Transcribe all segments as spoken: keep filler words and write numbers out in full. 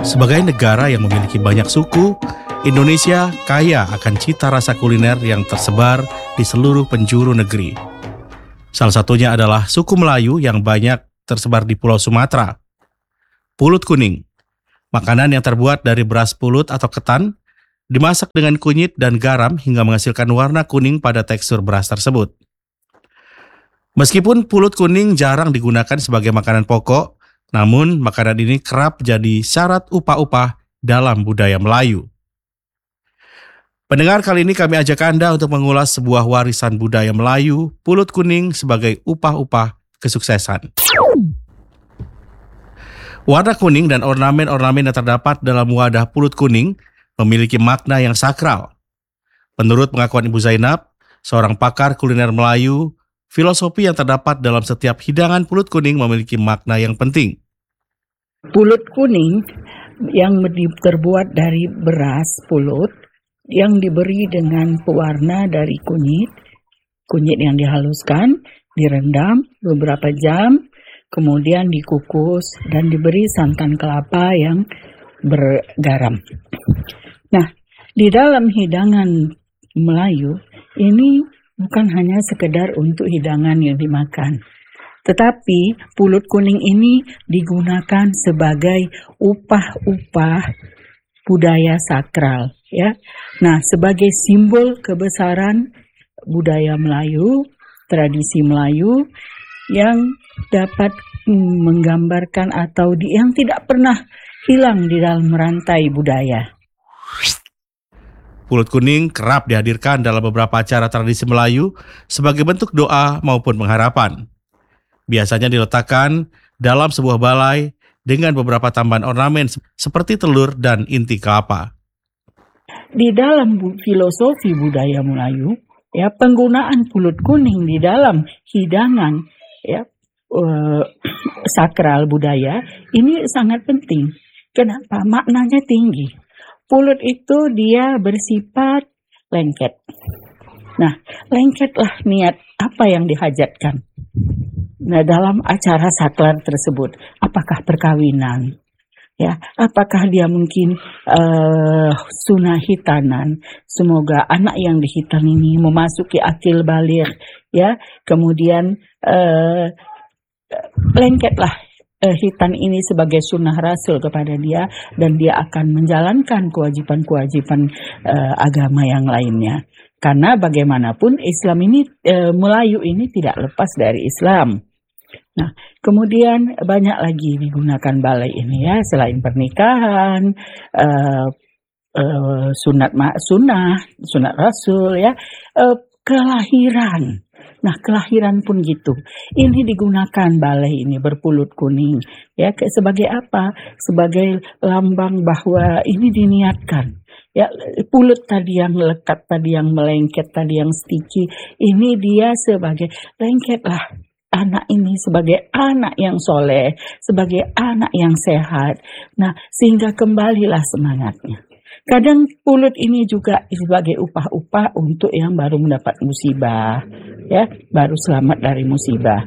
Sebagai negara yang memiliki banyak suku, Indonesia kaya akan cita rasa kuliner yang tersebar di seluruh penjuru negeri. Salah satunya adalah suku Melayu yang banyak tersebar di Pulau Sumatera. Pulut kuning, makanan yang terbuat dari beras pulut atau ketan, dimasak dengan kunyit dan garam hingga menghasilkan warna kuning pada tekstur beras tersebut. Meskipun pulut kuning jarang digunakan sebagai makanan pokok, namun makanan ini kerap jadi syarat upah-upah dalam budaya Melayu. Pendengar, kali ini kami ajak Anda untuk mengulas sebuah warisan budaya Melayu, pulut kuning sebagai upah-upah kesuksesan. Warna kuning dan ornamen-ornamen yang terdapat dalam wadah pulut kuning memiliki makna yang sakral. Menurut pengakuan Ibu Zainab, seorang pakar kuliner Melayu, filosofi yang terdapat dalam setiap hidangan pulut kuning memiliki makna yang penting. Pulut kuning yang terbuat dari beras pulut yang diberi dengan pewarna dari kunyit, kunyit yang dihaluskan, direndam beberapa jam, kemudian dikukus dan diberi santan kelapa yang bergaram. Nah, di dalam hidangan Melayu ini bukan hanya sekedar untuk hidangan yang dimakan, tetapi pulut kuning ini digunakan sebagai upah-upah budaya sakral, ya. Nah, sebagai simbol kebesaran budaya Melayu, tradisi Melayu yang dapat menggambarkan atau di, yang tidak pernah hilang di dalam rantai budaya. Pulut kuning kerap dihadirkan dalam beberapa acara tradisi Melayu sebagai bentuk doa maupun pengharapan. Biasanya diletakkan dalam sebuah balai dengan beberapa tambahan ornamen seperti telur dan inti kelapa. Di dalam filosofi budaya Melayu, ya, penggunaan pulut kuning di dalam hidangan, ya, uh, sakral budaya ini sangat penting. Kenapa? Maknanya tinggi. Pulut itu dia bersifat lengket. Nah, lengketlah niat apa yang dihajatkan. Nah, dalam acara sakral tersebut, apakah perkawinan? Ya, apakah dia mungkin uh, sunah hitanan? Semoga anak yang dihitan ini memasuki akil baligh, ya. Kemudian uh, lengketlah Uh, hitan ini sebagai sunnah Rasul kepada dia dan dia akan menjalankan kewajiban-kewajiban uh, agama yang lainnya. Karena bagaimanapun Islam ini, uh, Melayu ini tidak lepas dari Islam. Nah, kemudian banyak lagi digunakan balai ini, ya, selain pernikahan, uh, uh, sunat ma- sunnah, sunat Rasul, ya, uh, kelahiran. Nah, kelahiran pun gitu. Ini digunakan balai ini berpulut kuning, ya, sebagai apa? Sebagai lambang bahwa ini diniatkan. Ya, pulut tadi yang lekat, tadi yang melengket, tadi yang sticky, ini dia sebagai lengketlah anak ini sebagai anak yang soleh, sebagai anak yang sehat. Nah, sehingga kembalilah semangatnya. Kadang pulut ini juga sebagai upah-upah untuk yang baru mendapat musibah, ya, baru selamat dari musibah.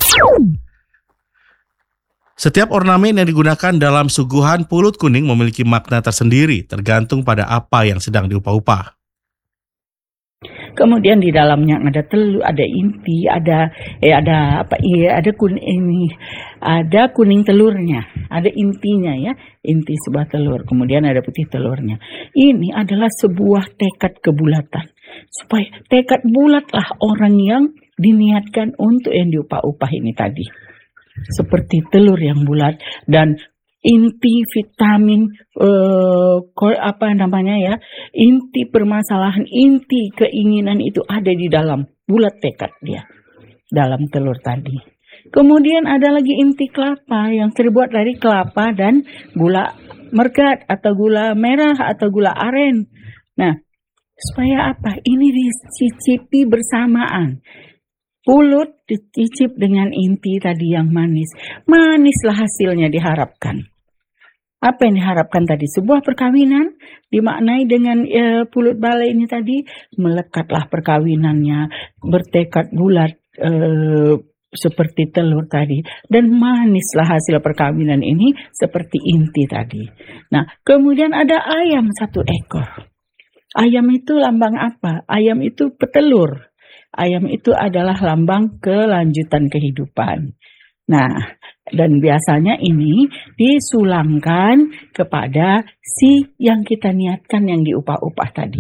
Setiap ornamen yang digunakan dalam suguhan pulut kuning memiliki makna tersendiri, tergantung pada apa yang sedang diupah-upah. Kemudian di dalamnya ada telur, ada inti, ada eh ada apa? Iya, ada kuning ini, ada kuning telurnya, ada intinya, ya, inti sebuah telur. Kemudian ada putih telurnya. Ini adalah sebuah tekad kebulatan, supaya tekad bulatlah orang yang diniatkan untuk yang diupah-upah ini tadi. Seperti telur yang bulat dan inti vitamin uh, apa namanya ya inti permasalahan, inti keinginan itu ada di dalam bulat tekad dia dalam telur tadi. Kemudian ada lagi inti kelapa yang terbuat dari kelapa dan gula mergat atau gula merah atau gula aren. Nah, supaya apa? Ini dicicipi bersamaan. Pulut dicicip dengan inti tadi yang manis. Manislah hasilnya diharapkan. Apa yang diharapkan tadi? Sebuah perkawinan dimaknai dengan e, pulut balai ini tadi, melekatlah perkawinannya, bertekad bulat e, seperti telur tadi, dan manislah hasil perkawinan ini seperti inti tadi. Nah, kemudian ada ayam satu ekor. Ayam itu lambang apa? Ayam itu petelur. Ayam itu adalah lambang kelanjutan kehidupan. Nah, dan biasanya ini disulangkan kepada si yang kita niatkan yang diupah-upah tadi.